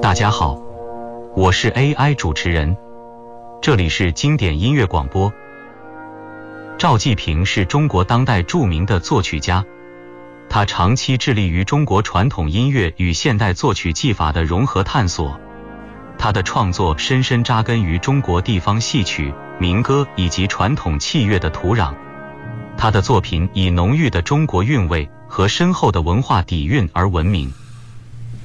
大家好，我是 AI 主持人，这里是经典音乐广播。赵季平是中国当代著名的作曲家，他长期致力于中国传统音乐与现代作曲技法的融合探索。他的创作深深扎根于中国地方戏曲、民歌以及传统器乐的土壤。他的作品以浓郁的中国韵味和深厚的文化底蕴而闻名。